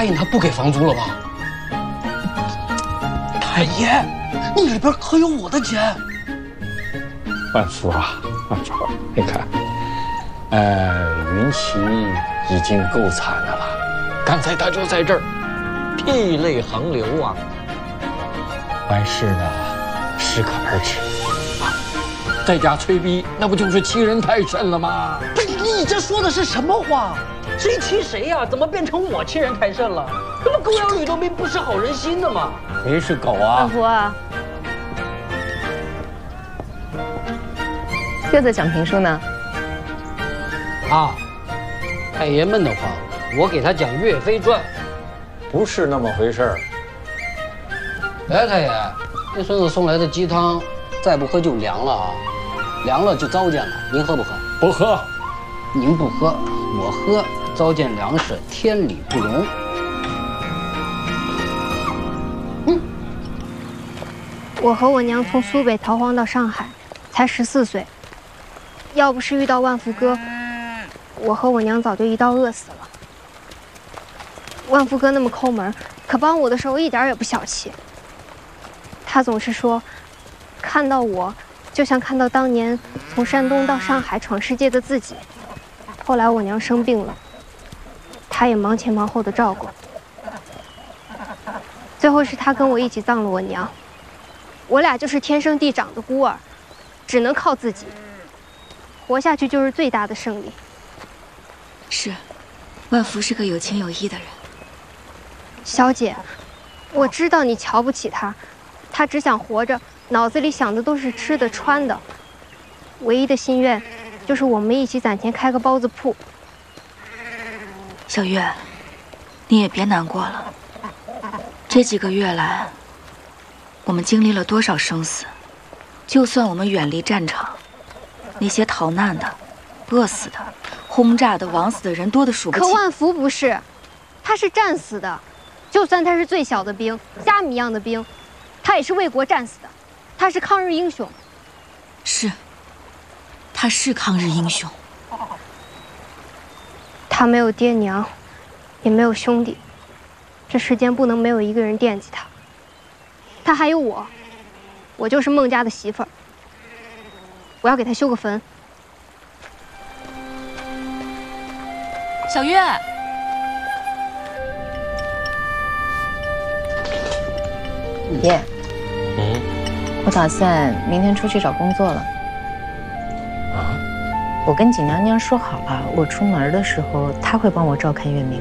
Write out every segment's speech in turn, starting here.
答应他不给房租了吧？太爷，你里边可有我的钱。 万福啊，万福，你看，云奇已经够惨的了，刚才他就在这儿，涕泪横流啊。完事呢，适可而止啊。在家催逼，那不就是欺人太甚了吗？ 不是，你这说的是什么话？谁欺谁呀？怎么变成我欺人太甚了？这不狗咬吕洞宾，不识好人心的吗？ 谁是狗啊？ 万福啊，又在讲评书呢。 啊，太爷们的话，我给他讲《岳飞传》。 不是那么回事儿。 哎，太爷，那孙子送来的鸡汤，再不喝就凉了啊！凉了就糟践了，您喝不喝？ 不喝。 您不喝，我喝，糟践粮食，天理不容。 我和我娘从苏北逃荒到上海，才14岁。要不是遇到万福哥，我和我娘早就一道饿死了。万福哥那么抠门，可帮我的时候一点也不小气。他总是说，看到我，就像看到当年从山东到上海闯世界的自己。后来我娘生病了，他也忙前忙后的照顾。最后是他跟我一起葬了我娘。我俩就是天生地长的孤儿，只能靠自己。活下去就是最大的胜利。 是，万福是个有情有义的人。 小姐，我知道你瞧不起他，他只想活着，脑子里想的都是吃的穿的。唯一的心愿，就是我们一起攒钱开个包子铺。 小月，你也别难过了。这几个月来，我们经历了多少生死？就算我们远离战场，那些逃难的、饿死的、轰炸的、枉死的人多得数不清。 可万福不是，他是战死的。就算他是最小的兵，虾米样的兵，他也是为国战死的。他是抗日英雄。 是，他是抗日英雄。 他没有爹娘，也没有兄弟，这世间不能没有一个人惦记他。他还有我，我就是孟家的媳妇儿。我要给他修个坟。 小月， 爷，我打算明天出去找工作了。 啊？ 我跟景娘娘说好了，我出门的时候她会帮我照看月明。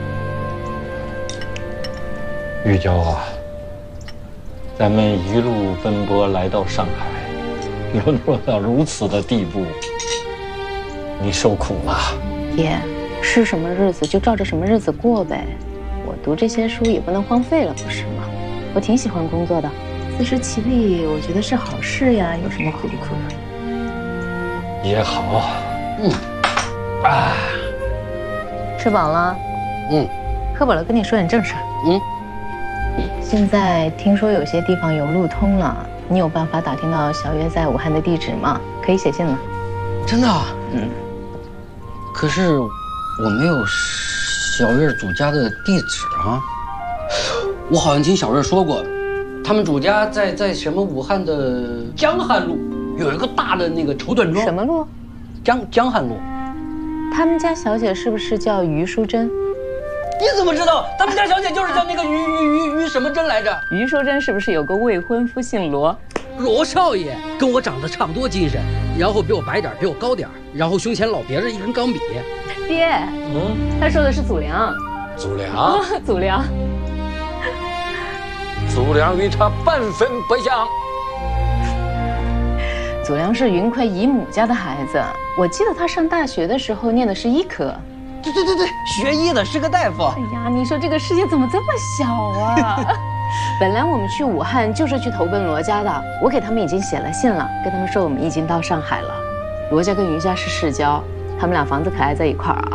玉娇啊，咱们一路奔波来到上海，沦落到如此的地步，你受苦了。 爷，是什么日子就照着什么日子过呗。我读这些书也不能荒废了，不是吗？我挺喜欢工作的，自食其力，我觉得是好事呀，有什么苦不苦的？ 也好。 吃饱了？喝饱了跟你说点正事儿。现在听说有些地方有路通了，你有办法打听到小月在武汉的地址吗？可以写信了。 真的？可是我没有小月主家的地址啊。我好像听小月说过，他们主家在什么武汉的江汉路有一个大的那个绸缎庄。 什么路？ 江汉路。 他们家小姐是不是叫于淑珍？ 你怎么知道？他们家小姐就是叫那个于什么珍来着？ 于淑珍是不是有个未婚夫姓罗？ 罗少爷跟我长得差不多精神，然后比我白点，比我高点，然后胸前老别着一根钢笔。 爹，他说的是祖良。 祖良， 祖良， 祖良与他半分不像。 祖良是云奎姨母家的孩子，我记得他上大学的时候念的是医科。 对，学医的，是个大夫。 哎呀，你说这个世界怎么这么小啊？本来我们去武汉就是去投奔罗家的，我给他们已经写了信了，跟他们说我们已经到上海了。罗家跟于家是世交，他们俩房子可挨在一块儿啊。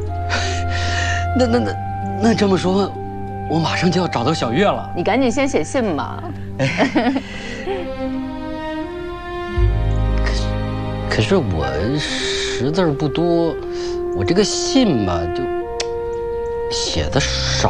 那这么说，我马上就要找到小月了。 你赶紧先写信吧。 可是我识字不多，我这个信吧就写的少。